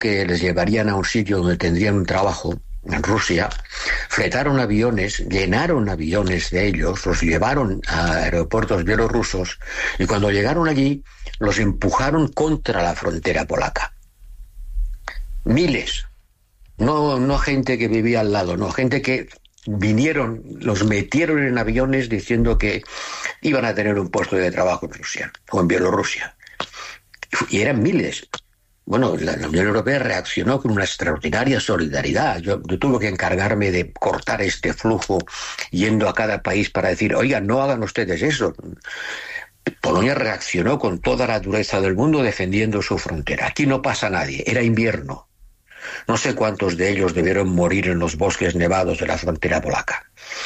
que les llevarían a un sitio donde tendrían un trabajo, en Rusia, fletaron aviones, llenaron aviones de ellos, los llevaron a aeropuertos bielorrusos y cuando llegaron allí los empujaron contra la frontera polaca. Miles, no gente que vivía al lado, no, gente que vinieron, los metieron en aviones diciendo que iban a tener un puesto de trabajo en Rusia o en Bielorrusia. Y eran miles. Bueno, la Unión Europea reaccionó con una extraordinaria solidaridad. Yo tuve que encargarme de cortar este flujo yendo a cada país para decir, oiga, no hagan ustedes eso. Polonia reaccionó con toda la dureza del mundo defendiendo su frontera. Aquí no pasa nadie, era invierno. No sé cuántos de ellos debieron morir en los bosques nevados de la frontera polaca.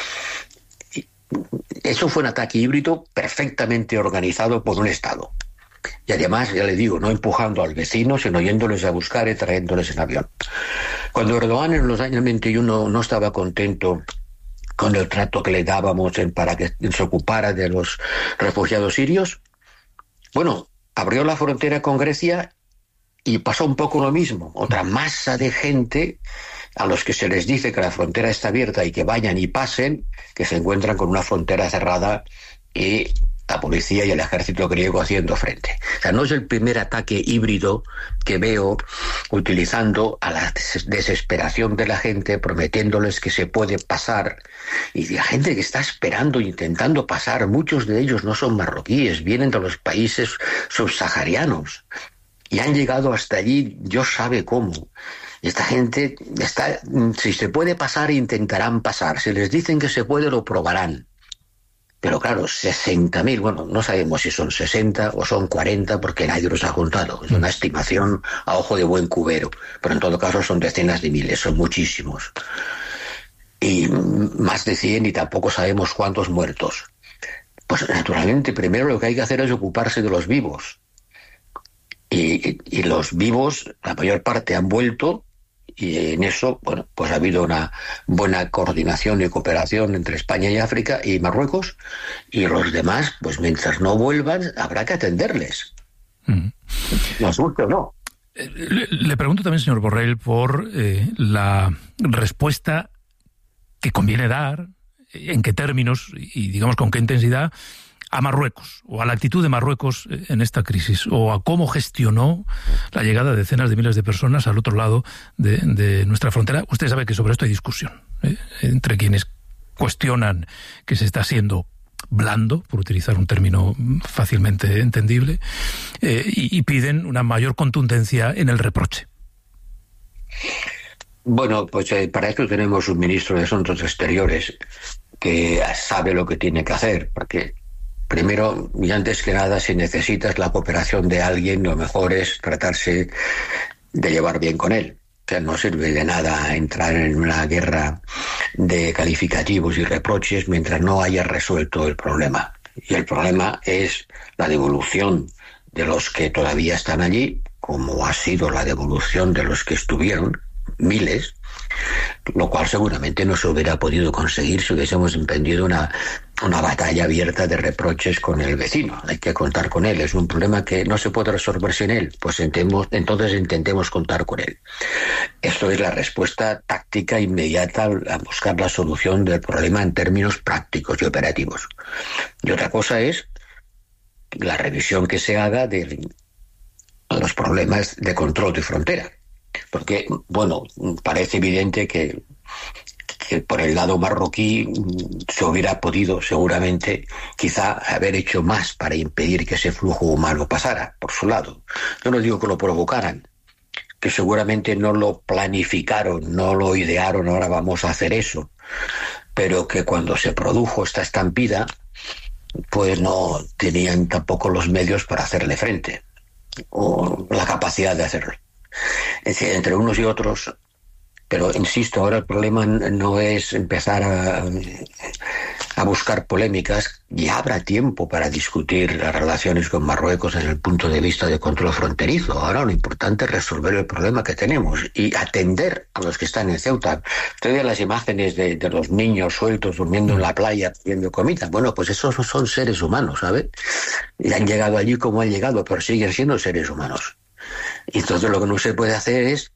Eso fue un ataque híbrido perfectamente organizado por un Estado. Y además, ya le digo, no empujando al vecino, sino yéndoles a buscar y trayéndoles en avión. Cuando Erdogan en los años 21 no estaba contento con el trato que le dábamos para que se ocupara de los refugiados sirios, bueno, abrió la frontera con Grecia y pasó un poco lo mismo. Otra masa de gente a los que se les dice que la frontera está abierta y que vayan y pasen, que se encuentran con una frontera cerrada y la policía y el ejército griego haciendo frente. O sea, no es el primer ataque híbrido que veo utilizando a la desesperación de la gente, prometiéndoles que se puede pasar. Y la gente que está esperando, intentando pasar, muchos de ellos no son marroquíes, vienen de los países subsaharianos y han llegado hasta allí, Dios sabe cómo. Esta gente está, si se puede pasar, intentarán pasar. Si les dicen que se puede, lo probarán. Pero claro, 60.000, bueno, no sabemos si son 60 o son 40 porque nadie los ha contado. Es una estimación a ojo de buen cubero, pero en todo caso son decenas de miles, son muchísimos. Y más de 100 y tampoco sabemos cuántos muertos. Pues naturalmente primero lo que hay que hacer es ocuparse de los vivos. Y los vivos, la mayor parte han vuelto. Y en eso, bueno, pues ha habido una buena coordinación y cooperación entre España y África y Marruecos, y los demás, pues mientras no vuelvan, habrá que atenderles. Nos guste o no. Le pregunto también, señor Borrell, por la respuesta que conviene dar, en qué términos y, digamos, con qué intensidad, a Marruecos, o a la actitud de Marruecos en esta crisis, o a cómo gestionó la llegada de decenas de miles de personas al otro lado de nuestra frontera. Usted sabe que sobre esto hay discusión, entre quienes cuestionan que se está siendo blando, por utilizar un término fácilmente entendible, y piden una mayor contundencia en el reproche. Bueno, pues para esto tenemos un ministro de Asuntos Exteriores que sabe lo que tiene que hacer, porque primero, y antes que nada, si necesitas la cooperación de alguien, lo mejor es tratarse de llevar bien con él. O sea, no sirve de nada entrar en una guerra de calificativos y reproches mientras no haya resuelto el problema. Y el problema es la devolución de los que todavía están allí, como ha sido la devolución de los que estuvieron, miles, lo cual seguramente no se hubiera podido conseguir si hubiésemos emprendido una batalla abierta de reproches con el vecino. Hay que contar con él. Es un problema que no se puede resolver sin él. Pues entonces intentemos contar con él. Esto es la respuesta táctica inmediata a buscar la solución del problema en términos prácticos y operativos. Y otra cosa es la revisión que se haga de los problemas de control de frontera. Porque, bueno, parece evidente que por el lado marroquí se hubiera podido seguramente quizá haber hecho más para impedir que ese flujo humano pasara por su lado. Yo no digo que lo provocaran, que seguramente no lo planificaron, no lo idearon, ahora vamos a hacer eso, pero que cuando se produjo esta estampida, pues no tenían tampoco los medios para hacerle frente, o la capacidad de hacerlo. Es decir, entre unos y otros. Pero insisto, ahora el problema no es empezar a buscar polémicas. Ya habrá tiempo para discutir las relaciones con Marruecos desde el punto de vista de control fronterizo. Ahora lo importante es resolver el problema que tenemos y atender a los que están en Ceuta. Usted ve las imágenes de los niños sueltos durmiendo en la playa pidiendo comida. Bueno, pues esos son seres humanos, ¿sabe? Y han llegado allí como han llegado, pero siguen siendo seres humanos. Y entonces lo que no se puede hacer es